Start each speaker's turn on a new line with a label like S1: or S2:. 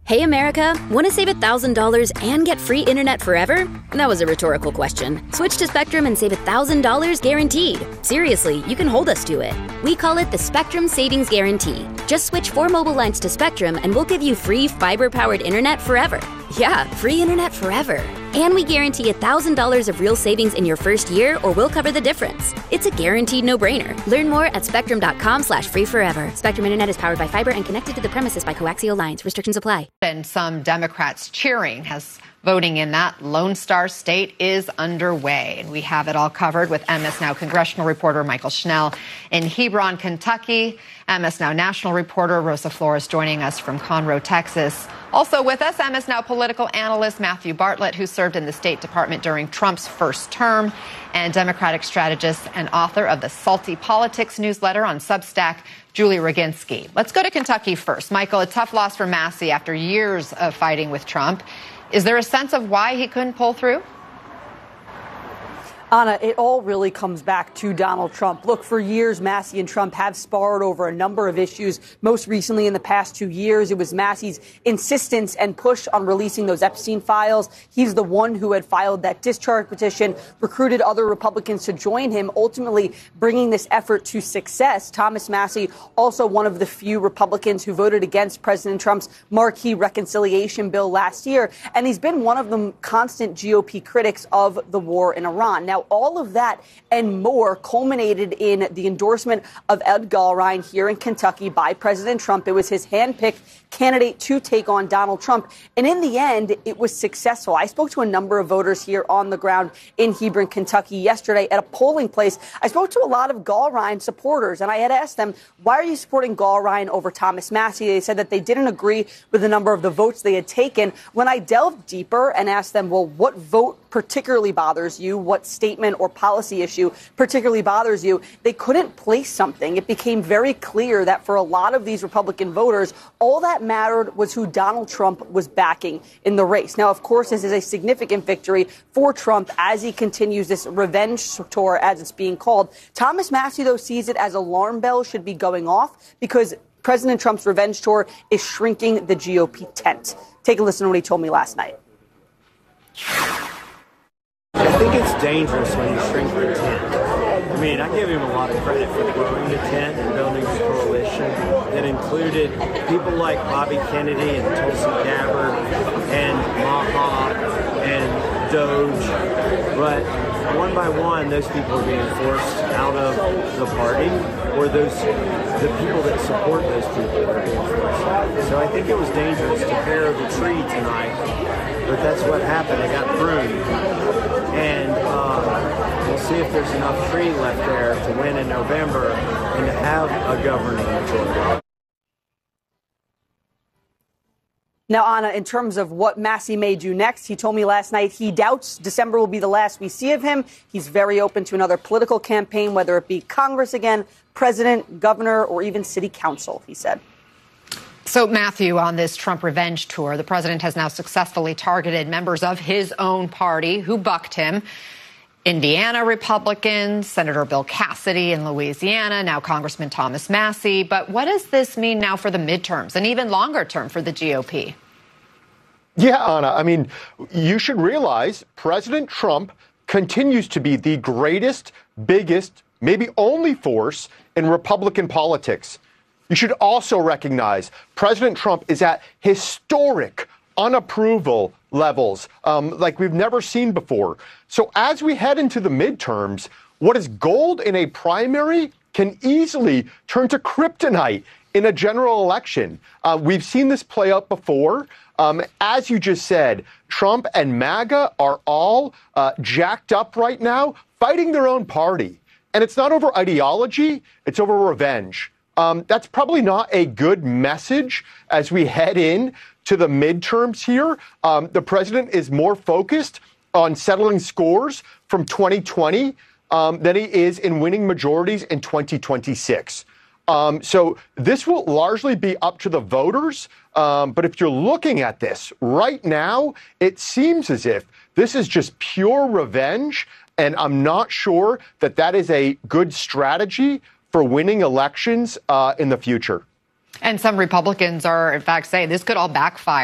S1: Hey, America, want to save $1,000 and get free internet forever? That was a rhetorical question. Switch to Spectrum and save $1,000 guaranteed. Seriously, you can hold us to it. We call it the Spectrum Savings Guarantee. Just switch 4 mobile lines to Spectrum and we'll give you free fiber-powered internet forever. Yeah, free internet forever. And we guarantee $1,000 of real savings in your first year, or we'll cover the difference. It's a guaranteed no-brainer. Learn more at spectrum.com/free forever. Spectrum Internet is powered by fiber and connected to the premises by coaxial lines. Restrictions apply.
S2: And some Democrats cheering as voting in that Lone Star State is underway. And we have it all covered with MS Now congressional reporter Michael Schnell in Hebron, Kentucky. MS Now national reporter Rosa Flores joining us from Conroe, Texas. Also with us, MS Now political analyst Matthew Bartlett, who served in the State Department during Trump's first term, and Democratic strategist and author of the Salty Politics newsletter on Substack, Julie Roginski. Let's go to Kentucky first. Michael, a tough loss for Massie after years of fighting with Trump. Is there a sense of why he couldn't pull through?
S3: Anna, it all really comes back to Donald Trump. Look, for years, Massie and Trump have sparred over a number of issues. Most recently, in the past 2 years, it was Massie's insistence and push on releasing those Epstein files. He's the one who had filed that discharge petition, recruited other Republicans to join him, ultimately bringing this effort to success. Thomas Massie, also one of the few Republicans who voted against President Trump's marquee reconciliation bill last year. And he's been one of the constant GOP critics of the war in Iran. Now, all of that and more culminated in the endorsement of Ed Gallrein here in Kentucky by President Trump. It was his handpicked candidate to take on Donald Trump. And in the end, it was successful. I spoke to a number of voters here on the ground in Hebron, Kentucky yesterday at a polling place. I spoke to a lot of Gallrein supporters, and I had asked them, why are you supporting Gallrein over Thomas Massie? They said that they didn't agree with the number of the votes they had taken. When I delved deeper and asked them, well, what vote particularly bothers you? What statement or policy issue particularly bothers you? They couldn't place something. It became very clear that for a lot of these Republican voters, all that mattered was who Donald Trump was backing in the race. Now, of course, this is a significant victory for Trump as he continues this revenge tour, as it's being called. Thomas Massie, though, sees it as alarm bells should be going off because President Trump's revenge tour is shrinking the GOP tent. Take a listen to what he told me last night.
S4: I think it's dangerous when you shrink the tent. I mean, I give him a lot of credit for growing the tent and building a coalition that included people like Bobby Kennedy and Tulsi Gabbard and Maha and Doge. But one by one, those people are being forced out of the party, or the people that support those people are being forced out. So I think it was dangerous to bear the tree tonight, but that's what happened. It got pruned. And we'll see if there's enough tree left there to win in November and to have a governing majority.
S3: Now, Anna, in terms of what Massie may do next, he told me last night he doubts December will be the last we see of him. He's very open to another political campaign, whether it be Congress again, president, governor, or even city council, he said.
S2: So, Matthew, on this Trump revenge tour, the president has now successfully targeted members of his own party who bucked him. Indiana Republicans, Senator Bill Cassidy in Louisiana, now Congressman Thomas Massie. But what does this mean now for the midterms and even longer term for the GOP?
S5: Yeah, Anna, I mean, you should realize President Trump continues to be the greatest, biggest, maybe only force in Republican politics. You should also recognize President Trump is at historic unapproval levels like we've never seen before. So as we head into the midterms, what is gold in a primary can easily turn to kryptonite in a general election. We've seen this play out before. As you just said, Trump and MAGA are all jacked up right now, fighting their own party. And it's not over ideology, it's over revenge. That's probably not a good message as we head in to the midterms here. The president is more focused on settling scores from 2020 than he is in winning majorities in 2026. So this will largely be up to the voters. But if you're looking at this right now, it seems as if this is just pure revenge. And I'm not sure that that is a good strategy for winning elections in the future.
S2: And some Republicans are, in fact, saying this could all backfire.